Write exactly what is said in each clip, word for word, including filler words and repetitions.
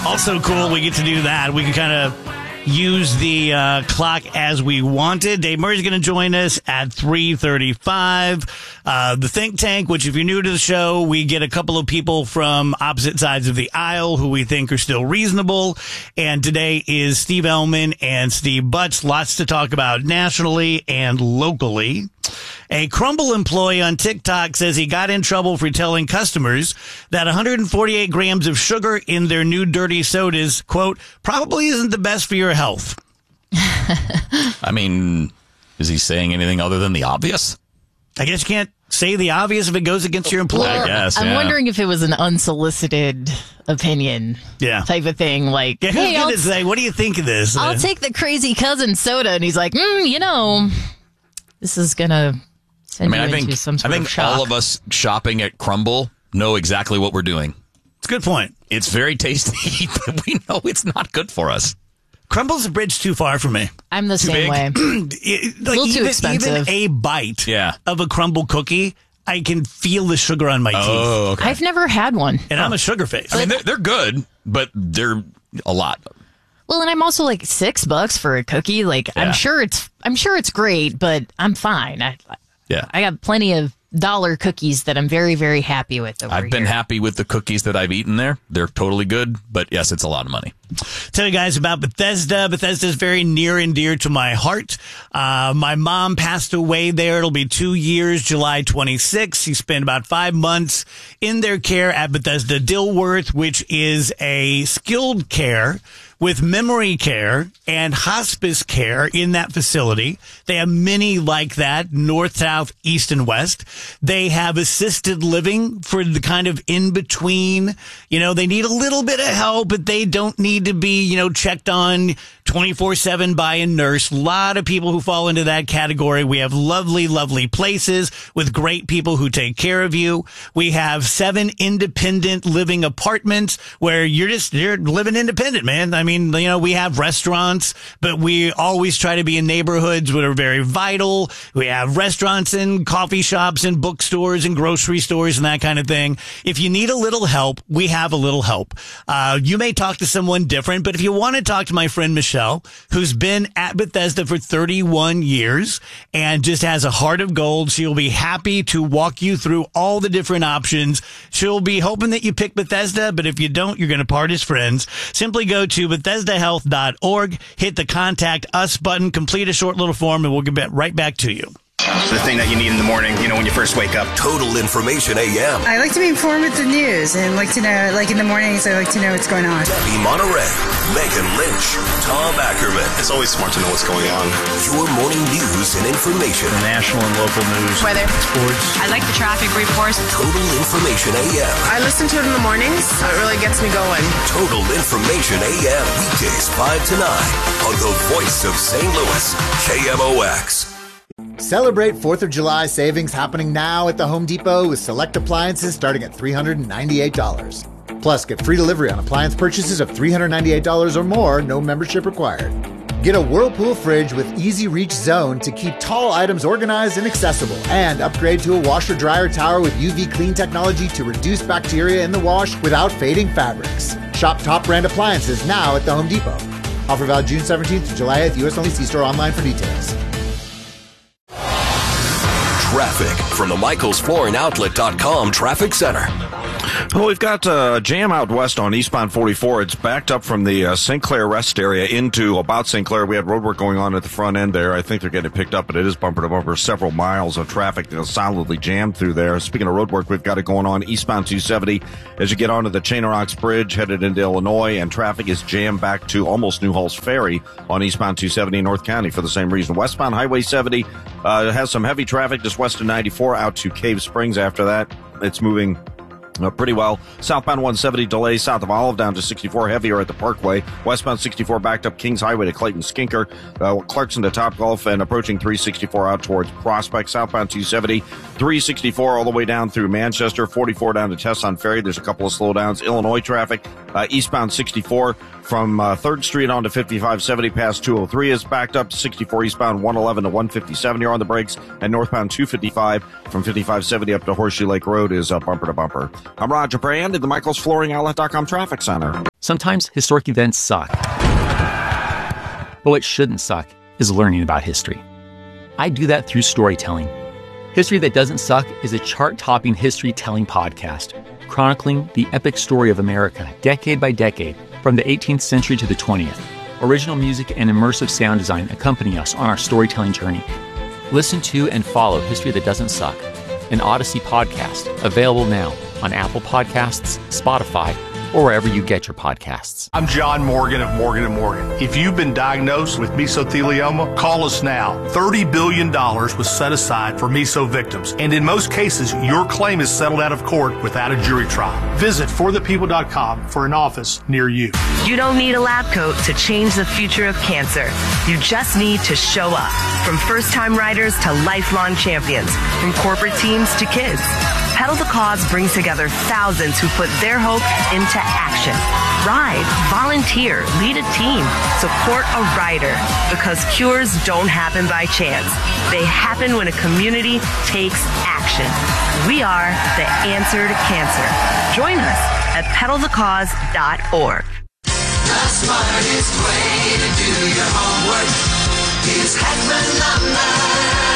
Also cool, we get to do that. We can kind of use the uh, clock as we wanted. Dave Murray's going to join us at three thirty-five. Uh, the Think Tank, which if you're new to the show, we get a couple of people from opposite sides of the aisle who we think are still reasonable. And today is Steve Ellman and Steve Butts. Lots to talk about nationally and locally. A Crumbl employee on TikTok says he got in trouble for telling customers that one hundred forty-eight grams of sugar in their new dirty sodas, quote, probably isn't the best for your health. I mean, is he saying anything other than the obvious? I guess you can't say the obvious if it goes against your employer. Well, I guess, I'm yeah. wondering if it was an unsolicited opinion yeah. type of thing. Like, yeah, who's hey, going I'll, to say, what do you think of this? I'll uh, take the crazy cousin soda. And he's like, mm, you know, this is going to send I mean, you I think, into some sort I think of shock. all of us shopping at Crumbl know exactly what we're doing. It's a good point. It's very tasty, but we know it's not good for us. Crumble's a bridge too far for me. I'm the Too same big? way. It, like, A little too even, expensive. Even a bite Yeah. of a Crumbl cookie, I can feel the sugar on my teeth. Oh, okay. I've never had one. And I'm a sugar face. I mean, they're, they're good, but they're a lot. Well, and I'm also like six bucks for a cookie. Like, Yeah. I'm sure it's, I'm sure it's great, but I'm fine. I, Yeah. I got plenty of dollar cookies that I'm very, very happy with over I've been here. happy with the cookies that I've eaten there. They're totally good, but yes, it's a lot of money. Tell you guys about Bethesda. Bethesda is very near and dear to my heart. Uh, my mom passed away there. It'll be two years, July twenty-sixth. She spent about five months in their care at Bethesda Dilworth, which is a skilled care with memory care and hospice care in that facility. They have many like that, north, south, east, and west. They have assisted living for the kind of in-between. You know, they need a little bit of help, but they don't need to be, you know, checked on twenty-four seven by a nurse. A lot of people who fall into that category. We have lovely, lovely places with great people who take care of you. We have seven independent living apartments where you're just, you're living independent, man. I mean, I mean, you know, we have restaurants, but we always try to be in neighborhoods that are very vital. We have restaurants and coffee shops and bookstores and grocery stores and that kind of thing. If you need a little help, we have a little help. Uh, you may talk to someone different, but if you want to talk to my friend Michelle, who's been at Bethesda for thirty-one years and just has a heart of gold, she'll be happy to walk you through all the different options. She'll be hoping that you pick Bethesda, but if you don't, you're going to part as friends. Simply go to Bethesda Health dot org, hit the Contact Us button, complete a short little form, and we'll get right back to you. The thing that you need in the morning, you know, when you first wake up. Total Information A M. I like to be informed with the news and like to know, like in the mornings, I like to know what's going on. Debbie Monterey, Megan Lynch, Tom Ackerman. It's always smart to know what's going on. Your morning news and information. National and local news. Weather. Sports. I like the traffic reports. Total Information A M. I listen to it in the mornings, so it really gets me going. Total Information A M. Weekdays five to nine on the voice of Saint Louis, K M O X. Celebrate fourth of July savings happening now at the Home Depot with select appliances starting at three hundred ninety-eight dollars. Plus, get free delivery on appliance purchases of three hundred ninety-eight dollars or more, no membership required. Get a Whirlpool fridge with Easy Reach Zone to keep tall items organized and accessible. And upgrade to a washer-dryer tower with U V clean technology to reduce bacteria in the wash without fading fabrics. Shop top brand appliances now at the Home Depot. Offer valid June seventeenth to July eighth. U S only. See store online for details. Traffic from the Michaels Flooring Outlet dot com Traffic Center. Well, we've got a uh, jam out west on eastbound forty-four. It's backed up from the uh, Saint Clair rest area into about Saint Clair. We had road work going on at the front end there. I think they're getting it picked up, but it is bumper to bumper. Several miles of traffic that is solidly jammed through there. Speaking of road work, we've got it going on eastbound two seventy as you get onto the Chain of Rocks Bridge headed into Illinois, and traffic is jammed back to almost New Halls Ferry on eastbound two seventy in North County for the same reason. Westbound Highway seventy uh, has some heavy traffic just west of ninety-four out to Cave Springs. After that, it's moving Uh, pretty well. Southbound one seventy delays south of Olive down to sixty-four, heavier at the Parkway. Westbound sixty-four backed up Kings Highway to Clayton Skinker. Uh, Clarkson to Topgolf and approaching three sixty-four out towards Prospect. Southbound two seventy, three sixty-four all the way down through Manchester. forty-four down to Tesson Ferry. There's a couple of slowdowns. Illinois traffic, uh, eastbound sixty-four from uh, third Street on to fifty-five seventy past two oh three is backed up. sixty-four eastbound one eleven to one fifty-seven. You're on the brakes. And northbound two fifty-five from fifty-five seventy up to Horseshoe Lake Road is uh, bumper to bumper. I'm Roger Brand in the Michaels Flooring Outlet dot com Traffic Center. Sometimes historic events suck. But what shouldn't suck is learning about history. I do that through storytelling. History That Doesn't Suck is a chart-topping history-telling podcast chronicling the epic story of America decade by decade from the eighteenth century to the twentieth. Original music and immersive sound design accompany us on our storytelling journey. Listen to and follow History That Doesn't Suck, an Odyssey podcast, available now on Apple Podcasts, Spotify, or wherever you get your podcasts. I'm John Morgan of Morgan and Morgan. If you've been diagnosed with mesothelioma, call us now. thirty billion dollars was set aside for meso victims, and in most cases, your claim is settled out of court without a jury trial. Visit for the people dot com for an office near you. You don't need a lab coat to change the future of cancer. You just need to show up. From first-time riders to lifelong champions, from corporate teams to kids. Pedal the Cause brings together thousands who put their hope into action. Ride, volunteer, lead a team, support a rider, because cures don't happen by chance. They happen when a community takes action. We are the answer to cancer. Join us at pedal the cause dot org. The smartest way to do your homework is Heckman Lumber.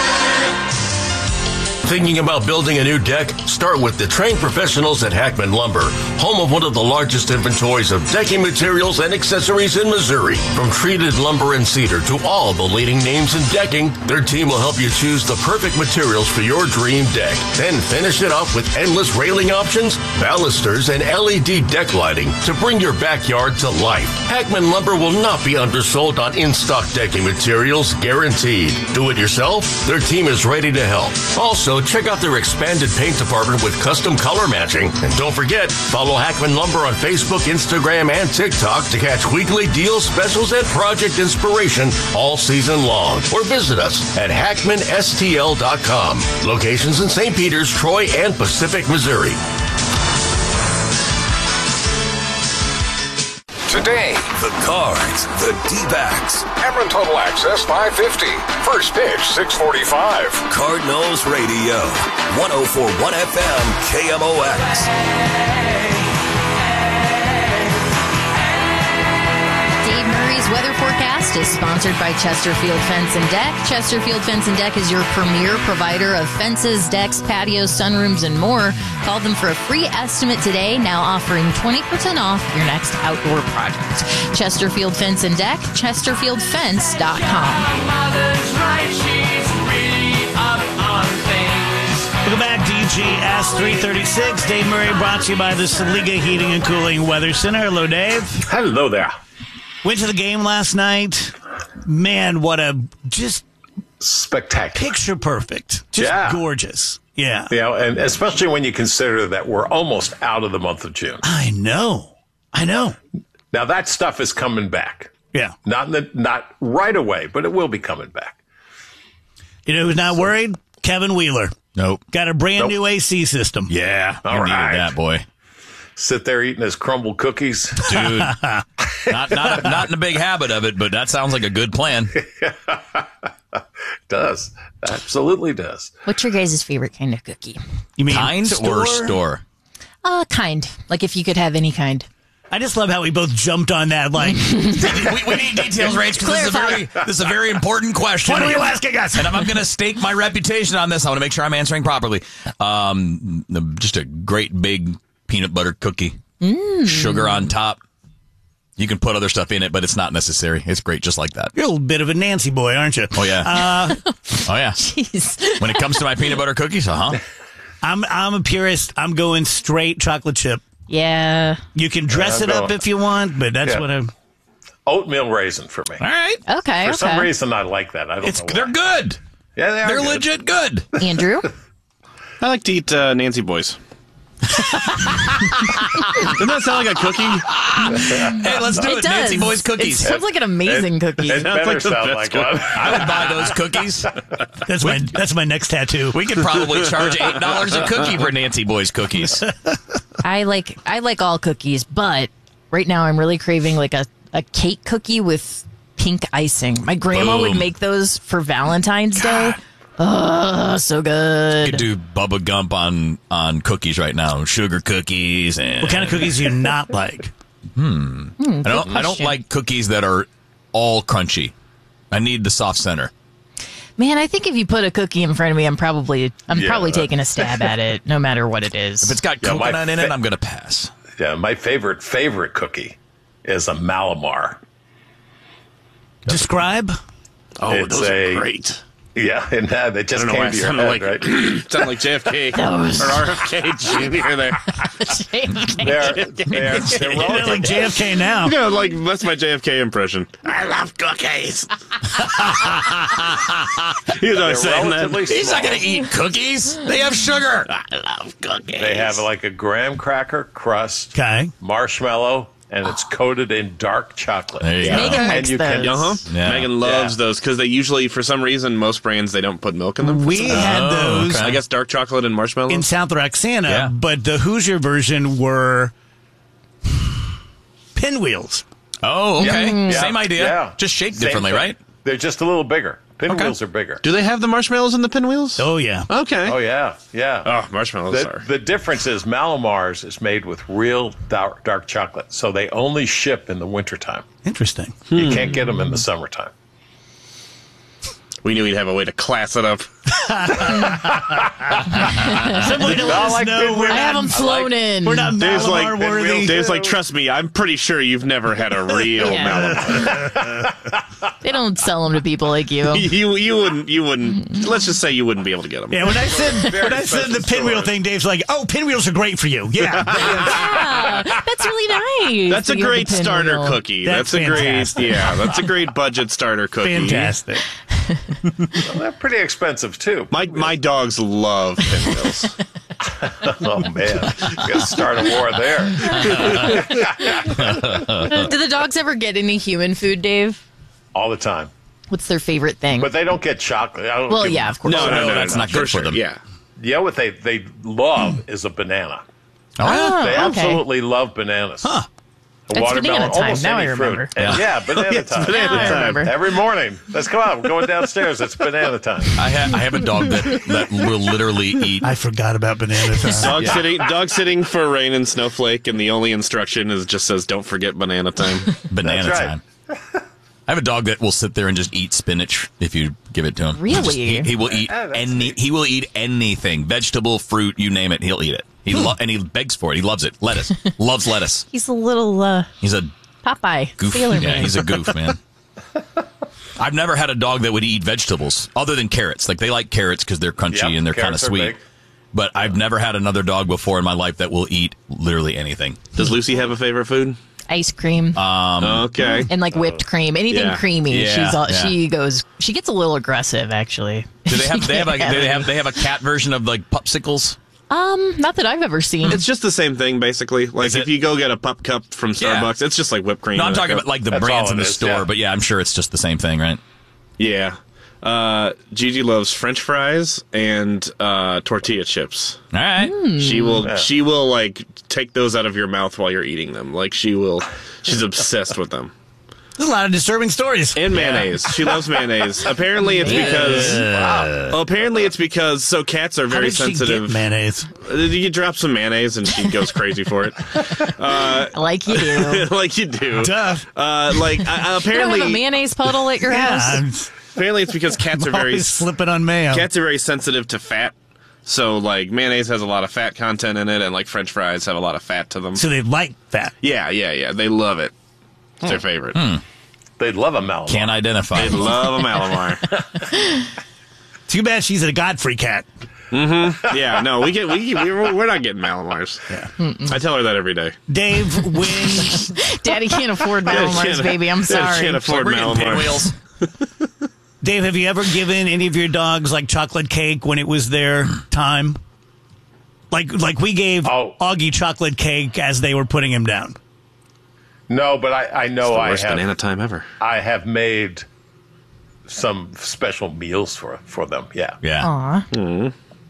Thinking about building a new deck? Start with the trained professionals at Hackman Lumber, home of one of the largest inventories of decking materials and accessories in Missouri. From treated lumber and cedar to all the leading names in decking, their team will help you choose the perfect materials for your dream deck. Then finish it off with endless railing options, balusters, and L E D deck lighting to bring your backyard to life. Hackman Lumber will not be undersold on in-stock decking materials, guaranteed. Do it yourself? Their team is ready to help. Also, check out their expanded paint department with custom color matching. And don't forget, follow Hackman Lumber on Facebook, Instagram, and TikTok to catch weekly deals, specials, and project inspiration all season long. Or visit us at hackman S T L dot com. Locations in Saint Peters, Troy, and Pacific, Missouri. Today, the Cards, the D-backs. Cameron Total Access five fifty. First pitch six forty-five. Cardinals Radio, one oh four point one F M, K M O X. Dave Murray's weather forecast is sponsored by Chesterfield Fence and Deck. Chesterfield Fence and Deck is your premier provider of fences, decks, patios, sunrooms, and more. Call them for a free estimate today, now offering twenty percent off your next outdoor project. Chesterfield Fence and Deck, chesterfield fence dot com. Welcome back, D G S three thirty-six. Dave Murray brought to you by the Saliga Heating and Cooling Weather Center. Hello, Dave. Hello there. Went to the game last night. Man, what a just spectacular. Picture perfect. Just yeah. gorgeous. Yeah. Yeah, and especially when you consider that we're almost out of the month of June. I know. I know. Now that stuff is coming back. Yeah. Not in the, not right away, but it will be coming back. You know who's not worried? Kevin Wheeler. Nope. Got a brand nope. new A C system. Yeah. All right. Needed that, boy. Sit there eating his crumble cookies. Dude. not, not, not in a big habit of it, but that sounds like a good plan. Does. Absolutely does. What's your guys' favorite kind of cookie? You mean kind store? or store? Uh, kind. Like if you could have any kind. I just love how we both jumped on that. Like, we, we need details, Rach, because this is a very this is a very important question. What are you asking us? And I'm, I'm going to stake my reputation on this. I want to make sure I'm answering properly. Um, just a great big peanut butter cookie, mm. sugar on top. You can put other stuff in it, but it's not necessary. It's great just like that. You're a little bit of a Nancy boy, aren't you? Oh yeah. Uh, oh yeah. Jeez. When it comes to my peanut butter cookies, uh huh. I'm I'm a purist. I'm going straight chocolate chip. Yeah. You can dress yeah, it up no. if you want, but that's yeah. what I'm. Oatmeal raisin for me. All right. Okay. For okay. some reason, I like that. I don't It's know. they're why. good. Yeah, they are. They're good. legit good. Andrew? I like to eat uh, Nancy Boys. Doesn't that sound like a cookie? Hey, let's do it. It does. Nancy Boys cookies. It sounds like an amazing It- cookie. It better like the sound best like one. one. I would buy those cookies. That's my that's my next tattoo. We could probably charge eight dollars a cookie for Nancy Boys cookies. I like I like all cookies, but right now I'm really craving like a, a cake cookie with pink icing. My grandma Boom. would make those for Valentine's Day. Oh, so You good. could do Bubba Gump on, on cookies right now. Sugar cookies. And What kind of cookies do you not like? Hmm. Hmm, I don't. I don't like cookies that are all crunchy. I need the soft center. Man, I think if you put a cookie in front of me, I'm probably I'm Yeah, probably that- taking a stab at it, no matter what it is. If it's got Yeah, my coconut in fa- it, I'm gonna pass. Yeah, my favorite favorite cookie is a Malamar. Describe. Oh, It's those a- are great. Yeah, and uh, they just I don't know why came it to your sounded head, like, right? sounded like J F K or Those- R F K Junior there. They're, they're, they're You're relative- like J F K now. Yeah, like that's my J F K impression. I love cookies. He was always they're saying that. relatively He's not small. gonna eat cookies. They have sugar. I love cookies. They have like a graham cracker crust, Okay. marshmallow, and it's coated in dark chocolate. There you go. Megan And likes you can- those. Uh-huh. Yeah. Megan loves Yeah. those because they usually, for some reason, most brands they don't put milk in them. for We some reason. had Oh, those okay. I guess dark chocolate and marshmallow. in South Roxana, Yeah. but the Hoosier version were pinwheels. Oh, okay. Yeah. Same idea. Yeah. Just shaped Same differently, thing. right? They're just a little bigger. Pinwheels are bigger. Do they have the marshmallows in the pinwheels? Oh yeah. Okay. Oh yeah, yeah. Oh, marshmallows The, are. the difference is Malamars is made with real dark, dark chocolate, so they only ship in the wintertime. Interesting. You can't get them in the summertime. We knew we'd have a way to class it up. Somebody to let I us like know pinwheels. we're I have not, them flown in. we're not Dave's like, Malamar worthy. Dave's like, trust me, I'm pretty sure you've never had a real Yeah. Malamar. They don't sell them to people like you. you you wouldn't you wouldn't. Let's just say you wouldn't be able to get them. Yeah, when I said Very when I said the expensive pinwheel stores. thing, Dave's like, "Oh, pinwheels are great for you." Yeah, Yeah, that's really nice. That's a that you have great the starter pinwheel. cookie. That's That's, a great fantastic. yeah. That's a great budget starter cookie. fantastic. Well, they're pretty expensive too. My my dogs love pinwheels. Oh man, you gotta start a war there. Do the dogs ever get any human food, Dave? All the time, What's their favorite thing? but they don't get chocolate. I don't Well, give yeah, them- of course. No, no, no, that's no, not for good for sure. them. Yeah. You know what they they love is a banana. Oh, yeah. They okay. absolutely love bananas. Huh. A It's watermelon, banana time. almost Now any I fruit. remember. And yeah, banana It's time. banana Now I time. remember. Every morning. Let's come out. We're going downstairs. It's banana time. I have I have a dog that, that will literally eat. I forgot about banana time. Dog Yeah. sitting, dog sitting for rain and snowflake, and the only instruction is just says, "Don't forget banana time." Banana That's right. time. I have a dog that will sit there and just eat spinach if you give it to him. Really? Just- he, he will eat Yeah, that's any. neat. He will eat anything, vegetable, fruit, you name it. He'll eat it. He lo- and he begs for it. He loves it. Lettuce. Loves lettuce. He's a little uh, He's a Popeye goof. sailor Yeah, man. he's a goof, man. I've never had a dog that would eat vegetables other than carrots. Like they like carrots because they're crunchy Yep, and they're kind of carrots are sweet. big. But I've never had another dog before in my life that will eat literally anything. Does Lucy have a favorite food? Ice cream Um, Okay. and like whipped cream, anything Yeah. creamy. Yeah, She's all, yeah. she goes. She gets a little aggressive, actually. do they have? She They have, can't like, do they it. have. They have a cat version of like popsicles. Um, not that I've ever seen. It's just the same thing, basically. Like Is if it? you go get a pup cup from Yeah. Starbucks, it's just like whipped cream. No, I'm in a talking cup. about like the That's brands all in it the is, store. yeah. But yeah, I'm sure it's just the same thing, right? Yeah. Uh, Gigi loves French fries and uh, tortilla chips. All right. She will. Yeah. She will like take those out of your mouth while you're eating them. Like she will. She's obsessed with them. There's a lot of disturbing stories. And mayonnaise. She loves mayonnaise. Apparently, it's because. Well, apparently, it's because so cats are How very did she sensitive. get mayonnaise? Uh, You drop some mayonnaise and she goes crazy for it. Uh, like you do. like you do. Duh. Uh, like uh, You don't apparently, have a mayonnaise puddle at your Yeah, house? I'm, apparently it's because cats are I'm very always slipping on mayo. cats are very sensitive to fat. So like mayonnaise has a lot of fat content in it, and like French fries have a lot of fat to them. So they like that. Yeah, yeah, yeah. They love it. It's their favorite. They love a Malamar. Can't identify. They love a Malamar. Too bad she's a Godfrey cat. Mm-hmm. Yeah, no, we get we we're, we're not getting Malamars. Yeah, I tell her that every day. Dave, when Daddy can't afford Daddy Malamars, can't- baby. I'm Daddy sorry. can't afford We're getting Malamars. pinwheels. Dave, have you ever given any of your dogs like chocolate cake when it was their time? Like like we gave Oh. Augie chocolate cake as they were putting him down. No, but I, I know The I worst have. banana time ever. I have made some special meals for for them. Yeah. Yeah. Aw.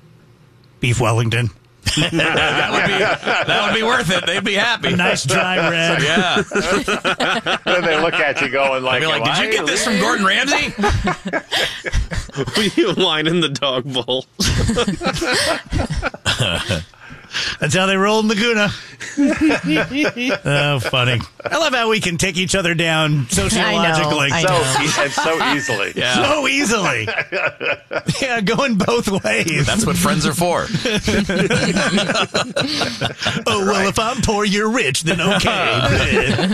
Beef Wellington. that, would be, that would be worth it. They'd be happy. A nice dry red. Yeah. Then they look at you going I'd like, be like, "Am did you I get this from Gordon Ramsay? We line in the dog bowl. That's how they roll in Laguna. Oh, funny. I love how we can take each other down sociologically. I know, I So, it's so easily. Yeah. So easily. Yeah, going both ways. That's what friends are for. Oh, well, if I'm poor, you're rich, then okay.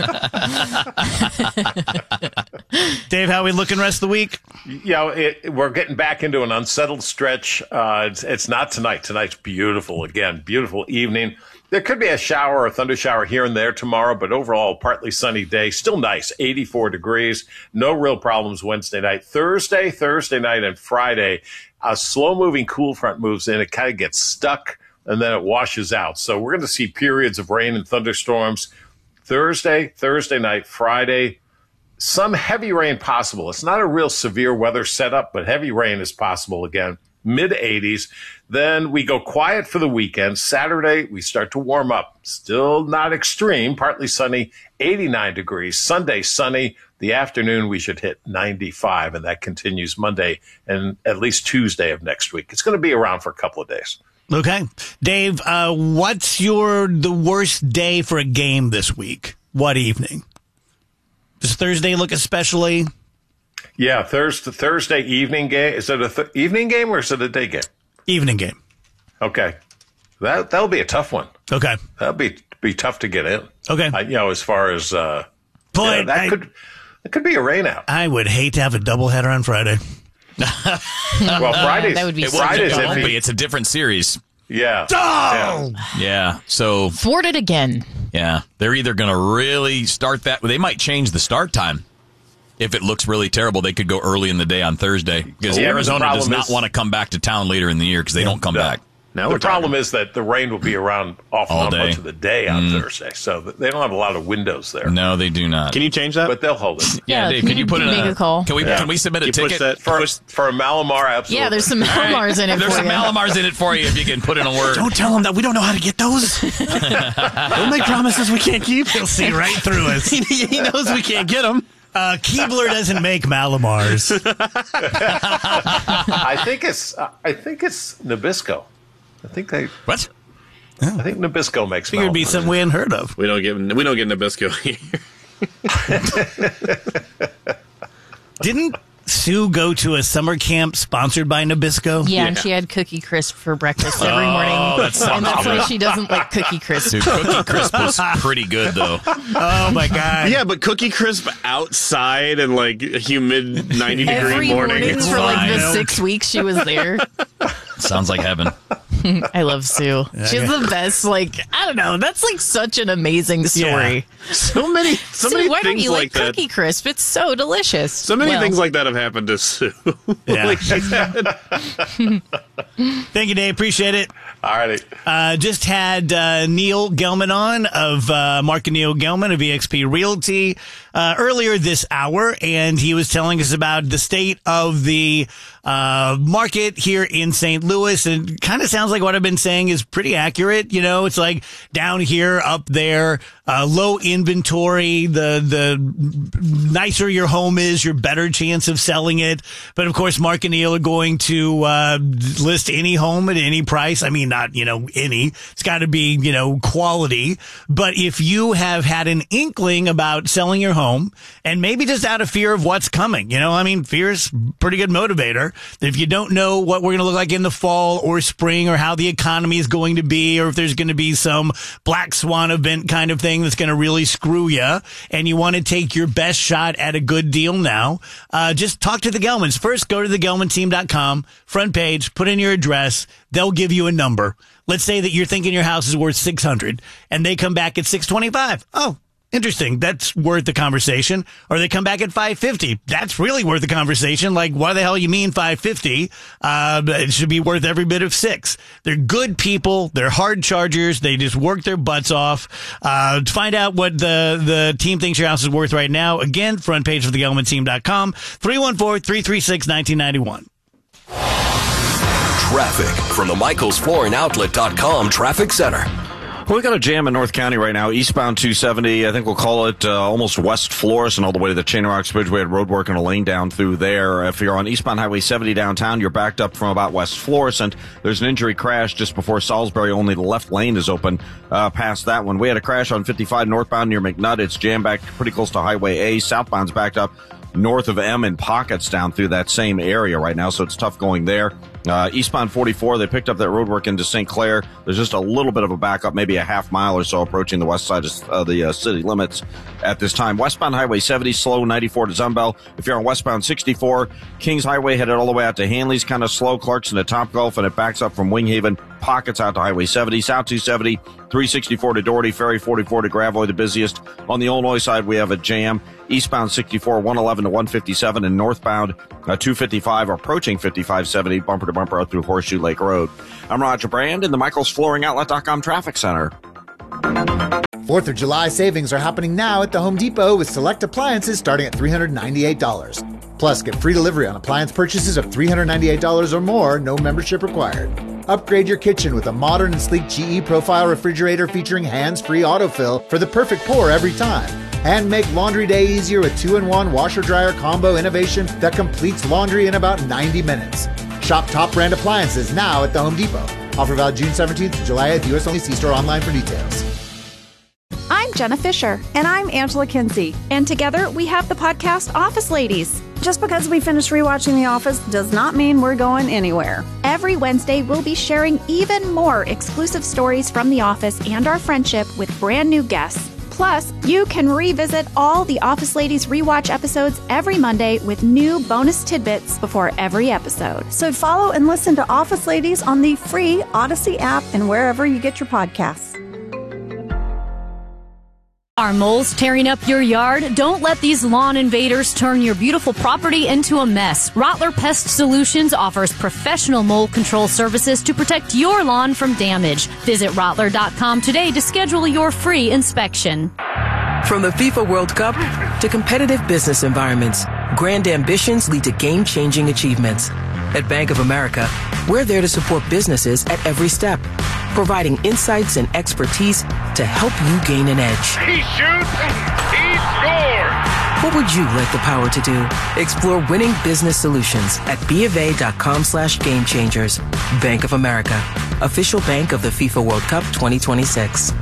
Dave, how are we looking rest of the week? Yeah, it, we're getting back into an unsettled stretch. Uh, it's, it's not tonight. Tonight's beautiful. Again, beautiful evening. There could be a shower or thunder shower here and there tomorrow, but overall, partly sunny day. Still nice, eighty-four degrees. No real problems Wednesday night. Thursday, Thursday night, and Friday, a slow-moving cool front moves in. It kind of gets stuck, and then it washes out. So we're going to see periods of rain and thunderstorms Thursday, Thursday night, Friday. Some heavy rain possible. It's not a real severe weather setup, but heavy rain is possible again. mid eighties. Then we go quiet for the weekend. Saturday, we start to warm up. Still not extreme, partly sunny, eighty-nine degrees. Sunday, sunny. The afternoon, we should hit ninety-five, and that continues Monday and at least Tuesday of next week. It's going to be around for a couple of days. Okay. Dave, uh, what's your the worst day for a game this week? What evening? Does Thursday look especially? Yeah, Thursday, Thursday evening game. Is it a th- evening game or is it a day game? Evening game. Okay. That, that'll be a tough one. Okay. That'll be be tough to get in. Okay. I, you know, as far as, uh, Boy, yeah, that I, could that could be a rain out. I would hate to have a doubleheader on Friday. Well, Fridays. That would be It so won't, Fridays, it if won't he- be. It's a different series. Yeah. Oh! Yeah. Yeah. So, thwarted again. yeah, they're either going to really start that. They might change the start time. If it looks really terrible, they could go early in the day on Thursday because Yeah, but the Arizona does problem not is- want to come back to town later in the year because they don't come No. back. Now the we're problem talking. is that the rain will be around off and All on day. much of the day on Thursday, so th- they don't have a lot of windows there. No, they do not. Can you change that? But they'll hold it. Yeah, Yeah, Dave, can can you you put in make a call? Can we Yeah. can we submit a you push ticket? that? For, Push, for a Malamar, absolutely. Yeah, there's some Malmars in it There's for some you. Malamars in it for you if you can put in a word. Don't tell him that we don't know how to get those. Don't make promises we can't keep. He'll see right through us. he knows we can't get them. Uh, Keebler doesn't make Malamars. I think it's uh, I think it's Nabisco. I think they. What? I think Nabisco makes. Figured it'd be Malamars. something we hadn't heard of. We don't get we don't get Nabisco here. Didn't Sue go to a summer camp sponsored by Nabisco? Yeah, and she had Cookie Crisp for breakfast every morning. that sounds and that's why good. she doesn't like Cookie Crisp. Dude, Cookie Crisp was pretty good though. Oh my God. Yeah, but Cookie Crisp outside and like a humid ninety degree Every morning. morning It's for like the fine. six weeks she was there. Sounds like heaven. I love Sue. She's the best. Like, I don't know. That's like such an amazing story. so many, so Sue, many why don't things you like like that. Cookie Crisp? It's so delicious. So many Well, things like that have happened to Sue. Yeah. like she's had. Thank you, Dave. Appreciate it. All right. Uh, just had uh, Neil Gelman on of uh, Mark and Neil Gelman of E X P Realty uh, earlier this hour, and he was telling us about the state of the uh, market here in Saint Louis. And it kind of sounds like what I've been saying is pretty accurate. You know, it's like down here, up there, uh, low inventory. The the nicer your home is, your better chance of selling it. But of course, Mark and Neil are going to uh, list any home at any price. I mean, not, you know, any. It's got to be, you know, quality. But if you have had an inkling about selling your home, and maybe just out of fear of what's coming, you know, I mean, fear is a pretty good motivator. If you don't know what we're going to look like in the fall or spring, or how the economy is going to be, or if there's going to be some black swan event kind of thing that's going to really screw you, and you want to take your best shot at a good deal now, uh, just talk to the Gelmans. First, go to the gelman team dot com, front page, put in your address. They'll give you a number. Let's say that you're thinking your house is worth six hundred and they come back at six twenty-five. Oh, interesting. That's worth the conversation. Or they come back at five fifty. That's really worth the conversation. Like, what the hell you mean five fifty? Uh, it should be worth every bit of six. They're good people. They're hard chargers. They just work their butts off. Uh, to find out what the, the team thinks your house is worth right now, again, front page of the gelman team dot com, three one four, three three six, one nine nine one. Traffic from the Michaels Flooring Outlet dot com Traffic Center. Well, we got a jam in North County right now, eastbound two seventy. I think we'll call it uh, almost West Florissant all the way to the Chain Rocks Bridge. We had road work and a lane down through there. If you're on eastbound Highway seventy downtown, you're backed up from about West Florissant. There's an injury crash just before Salisbury. Only the left lane is open uh, past that one. We had a crash on fifty-five northbound near McNutt. It's jammed back pretty close to Highway A. Southbound's backed up north of M in pockets down through that same area right now, so it's tough going there. Uh, eastbound forty-four, they picked up that road work into Saint Clair. There's just a little bit of a backup, maybe a half mile or so approaching the west side of uh, the uh, city limits at this time. Westbound Highway seventy, slow, ninety-four to Zumbel. If you're on westbound sixty-four, Kings Highway headed all the way out to Hanley's kind of slow, Clarkson to Topgolf, and it backs up from Winghaven, pockets out to Highway seventy, South two seventy, three sixty-four to Doherty, Ferry forty-four to Gravois, the busiest. On the Illinois side, we have a jam. Eastbound sixty-four, one eleven to one fifty-seven, and northbound uh, two fifty-five, approaching fifty-five seventy, bumper to bumper out through Horseshoe Lake Road. I'm Roger Brand in the Michaels Flooring Outlet dot com Traffic Center. fourth of July savings are happening now at the Home Depot with select appliances starting at three hundred ninety-eight dollars. Plus, get free delivery on appliance purchases of three hundred ninety-eight dollars or more, no membership required. Upgrade your kitchen with a modern and sleek G E Profile refrigerator featuring hands-free autofill for the perfect pour every time. And make laundry day easier with two in one washer-dryer combo innovation that completes laundry in about ninety minutes. Shop top brand appliances now at the Home Depot. Offer valid June seventeenth to July eighth. U S only. See store online for details. I'm Jenna Fisher. And I'm Angela Kinsey. And together we have the podcast Office Ladies. Just because we finished rewatching The Office does not mean we're going anywhere. Every Wednesday, we'll be sharing even more exclusive stories from The Office and our friendship with brand new guests. Plus, you can revisit all the Office Ladies rewatch episodes every Monday with new bonus tidbits before every episode. So follow and listen to Office Ladies on the free Odyssey app and wherever you get your podcasts. Are moles tearing up your yard? Don't let these lawn invaders turn your beautiful property into a mess. Rottler Pest Solutions offers professional mole control services to protect your lawn from damage. Visit Rottler dot com today to schedule your free inspection. From the FIFA World Cup to competitive business environments, grand ambitions lead to game-changing achievements. At Bank of America, we're there to support businesses at every step, providing insights and expertise to help you gain an edge. He shoots, he scores! What would you like the power to do? Explore winning business solutions at BofA.com slash game changers. Bank of America, official bank of the FIFA World Cup twenty twenty-six.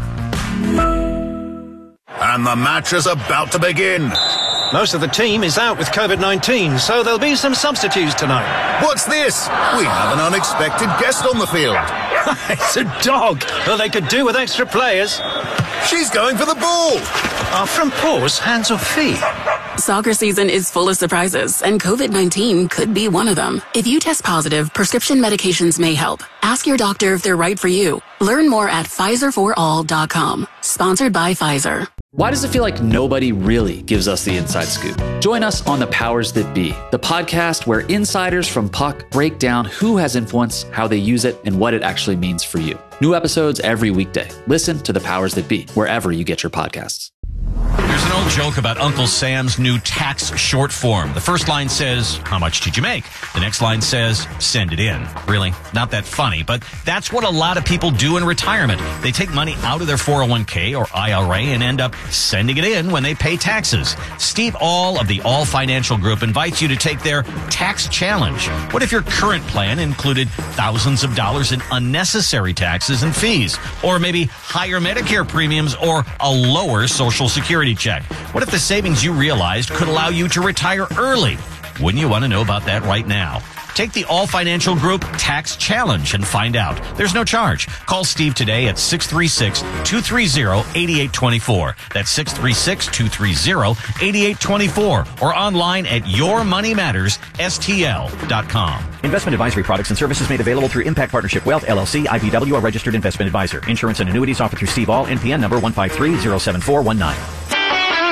And the match is about to begin. Most of the team is out with COVID nineteen, so there'll be some substitutes tonight. What's this? We have an unexpected guest on the field. It's a dog. Well, they could do with extra players. She's going for the ball. Are front paws hands or feet? Soccer season is full of surprises, and COVID nineteen could be one of them. If you test positive, prescription medications may help. Ask your doctor if they're right for you. Learn more at Pfizer for all dot com. Sponsored by Pfizer. Why does it feel like nobody really gives us the inside scoop? Join us on The Powers That Be, the podcast where insiders from Puck break down who has influence, how they use it, and what it actually means for you. New episodes every weekday. Listen to The Powers That Be, wherever you get your podcasts. There's an old joke about Uncle Sam's new tax short form. The first line says, "How much did you make?" The next line says, "Send it in." Really? Not that funny, but that's what a lot of people do in retirement. They take money out of their four oh one k or I R A and end up sending it in when they pay taxes. Steve All of the All Financial Group invites you to take their tax challenge. What if your current plan included thousands of dollars in unnecessary taxes and fees? Or maybe higher Medicare premiums or a lower Social Security check? What if the savings you realized could allow you to retire early? Wouldn't you want to know about that right now? Take the All Financial Group Tax Challenge and find out. There's no charge. Call Steve today at six three six, two three zero, eight eight two four. That's six three six, two three zero, eight eight two four or online at your money matters S T L dot com. Investment advisory products and services made available through Impact Partnership Wealth, L L C, I P W, a registered investment advisor. Insurance and annuities offered through Steve All, N P N number one five three zero seven four one nine.